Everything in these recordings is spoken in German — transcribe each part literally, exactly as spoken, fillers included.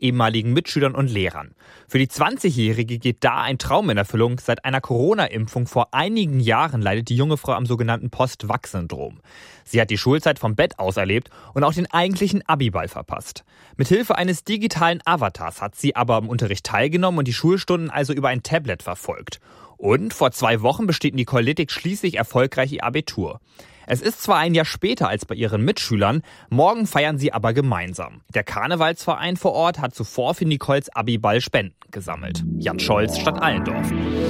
ehemaligen Mitschülern und Lehrern. Für die zwanzigjährige geht da ein Traum in Erfüllung. Seit einer Corona-Impfung vor einigen Jahren leidet die junge Frau am sogenannten Post-Vac-Syndrom. Sie hat die Schulzeit vom Bett aus erlebt und auch den eigentlichen Abiball verpasst. Mithilfe eines digitalen Avatars hat sie aber am Unterricht teilgenommen und die Schulstunden also über ein Tablet verfolgt. Und vor zwei Wochen besteht Nicole Littig schließlich erfolgreich ihr Abitur. Es ist zwar ein Jahr später als bei ihren Mitschülern, morgen feiern sie aber gemeinsam. Der Karnevalsverein vor Ort hat zuvor für Nicoles Abiball Spenden gesammelt. Jan Scholz, Stadt Allendorf.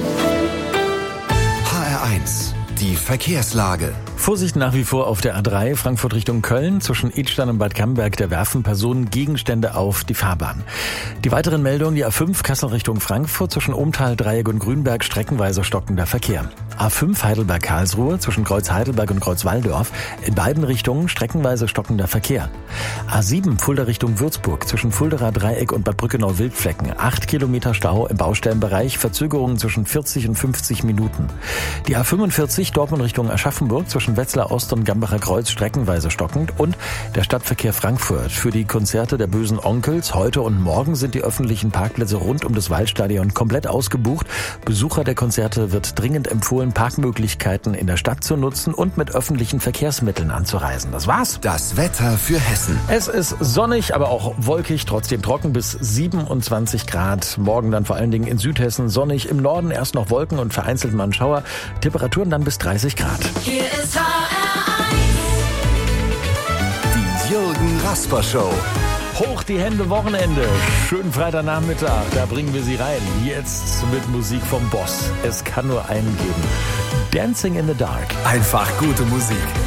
H R eins, die Verkehrslage. Vorsicht nach wie vor auf der A drei Frankfurt Richtung Köln. Zwischen Idstein und Bad Camberg, da werfen Personen Gegenstände auf die Fahrbahn. Die weiteren Meldungen, die A fünf Kassel Richtung Frankfurt, zwischen Ohmtal, Dreieck und Grünberg streckenweise stockender Verkehr. A fünf Heidelberg-Karlsruhe, zwischen Kreuz Heidelberg und Kreuz Walldorf, in beiden Richtungen streckenweise stockender Verkehr. A sieben Fulda Richtung Würzburg, zwischen Fulderer Dreieck und Bad Brückenau-Wildflecken, acht Kilometer Stau im Baustellenbereich, Verzögerungen zwischen vierzig und fünfzig Minuten. Die A fünfundvierzig Dortmund Richtung Aschaffenburg, zwischen Wetzlar Ost und Gambacher Kreuz streckenweise stockend und der Stadtverkehr Frankfurt. Für die Konzerte der bösen Onkels heute und morgen sind die öffentlichen Parkplätze rund um das Waldstadion komplett ausgebucht. Besucher der Konzerte wird dringend empfohlen, Parkmöglichkeiten in der Stadt zu nutzen und mit öffentlichen Verkehrsmitteln anzureisen. Das war's. Das Wetter für Hessen. Es ist sonnig, aber auch wolkig, trotzdem trocken bis siebenundzwanzig Grad. Morgen dann vor allen Dingen in Südhessen sonnig, im Norden erst noch Wolken und vereinzelt mal ein Schauer. Temperaturen dann bis dreißig Grad. Hier ist H R eins. Die Jürgen Rasper Show. Hoch die Hände, Wochenende. Schönen Freitagnachmittag, da bringen wir sie rein. Jetzt mit Musik vom Boss. Es kann nur einen geben. Dancing in the Dark. Einfach gute Musik.